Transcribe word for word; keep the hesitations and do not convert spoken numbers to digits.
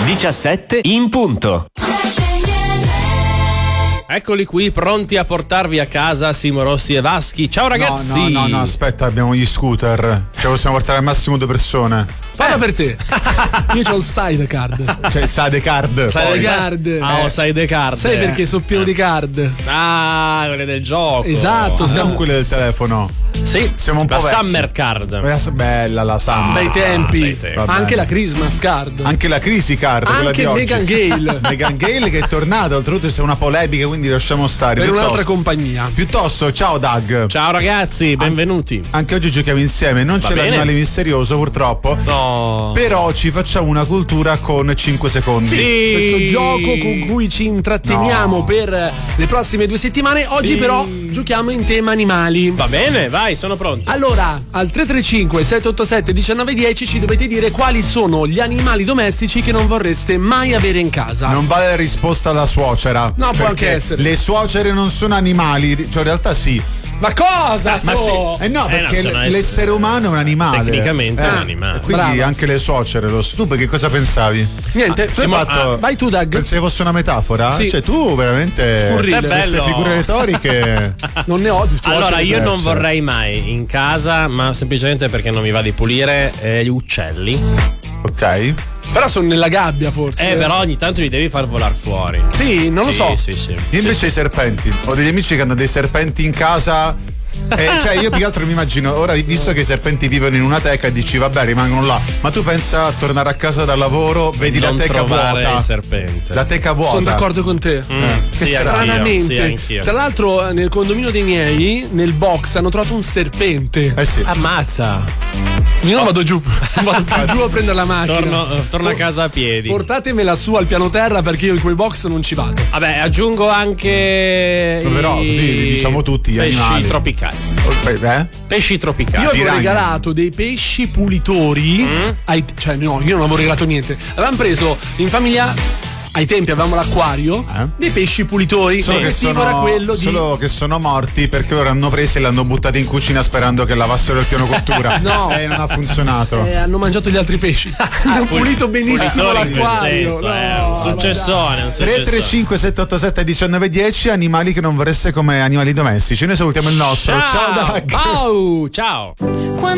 diciassette in punto. Eccoli qui, pronti a portarvi a casa Simo Rossi e Vaschi. Ciao ragazzi. No, no, no, no, aspetta, abbiamo gli scooter. Cioè possiamo portare al massimo due persone. Parla per te. Io c'ho il sidecard. Cioè il sidecard. Sidecard. Ah, oh, sidecard. Sai perché sono pieno di card? Ah, quelle del gioco. Esatto, Ah, stiamo non quelle del telefono. Sì, siamo un po' la vecchi. Summer Card. Bella la Summer. Bei tempi. bei tempi. Anche la Christmas card. Anche la Crisi Card. quella Anche di oggi. Meghan Gale. Meghan Gale che è tornata, oltretutto c'è una polemica, quindi lasciamo stare. Per Piuttosto- un'altra compagnia. Piuttosto, ciao Doug. Ciao ragazzi, benvenuti. Anche oggi giochiamo insieme. Non Va c'è bene. l'animale misterioso, purtroppo. No. Però ci facciamo una cultura con cinque secondi. Sì. Questo gioco con cui ci intratteniamo No. per le prossime due settimane. Oggi Sì. però giochiamo in tema animali. Va bene, vai, sono pronto. Allora, al tre tre cinque sette otto sette uno nove uno zero ci dovete dire quali sono gli animali domestici che non vorreste mai avere in casa. Non vale la risposta alla suocera. No, può perché anche essere. Le suocere non sono animali, cioè in realtà sì. Ma cosa? Ma so? sì. Eh no, Eh, perché no, sono l- l'essere esseri- umano è un animale. Tecnicamente è un Eh, animale. Quindi Bravo. anche le suocere lo tu perché cosa pensavi? Niente, Tu hai siamo- fatto- ah, vai tu, Doug. Pensavi fosse una metafora? Sì. Cioè tu veramente Scurrile. queste Bello. figure retoriche. Non ne ho di suocere. Allora, io non suocere. vorrei mai in casa, ma semplicemente perché non mi va di pulire, eh, gli uccelli. Ok. Però sono nella gabbia, forse. Eh, però ogni tanto li devi far volare fuori. Sì, non lo Sì, so. Sì, sì. Io invece i serpenti. Ho degli amici che hanno dei serpenti in casa. Eh, cioè io più che altro mi immagino ora, visto che i serpenti vivono in una teca, e dici vabbè rimangono là, ma tu pensa a tornare a casa dal lavoro, vedi non la teca trovare vuota, il serpente. la teca vuota. Sono d'accordo con te. Mm, che sì, anch'io, Stranamente. sì, anch'io. Tra l'altro, eh, nel condominio dei miei, nel box, hanno trovato un serpente. Eh sì. Ammazza. Io non vado giù, vado più giù a prendere la macchina. Torno, eh, torno a casa a piedi. Portatemela su al piano terra perché io in quei box non ci vado. Vabbè, aggiungo anche Però, i così li diciamo tutti, gli pesci animali. tropicali. Eh? Pesci tropicali. Io avevo ragni. regalato dei pesci pulitori. Mm? ai- cioè, no, io non avevo regalato niente. Avevamo preso in famiglia. Ai tempi avevamo l'acquario, Eh? dei pesci pulitori. Solo, che L'obiettivo era sono, quello di. solo che sono morti perché loro hanno presi e l'hanno buttati in cucina sperando che lavassero il piano cottura. No. E non ha funzionato. Eh, hanno mangiato gli altri pesci. Hanno pulito benissimo Pulitori in quel l'acquario. senso, No, è un successone, un tre tre successone. cinque sette otto sette uno nove uno zero animali che non vorreste come animali domestici. Noi salutiamo il nostro. Ciao, Doug. Ciao, ciao.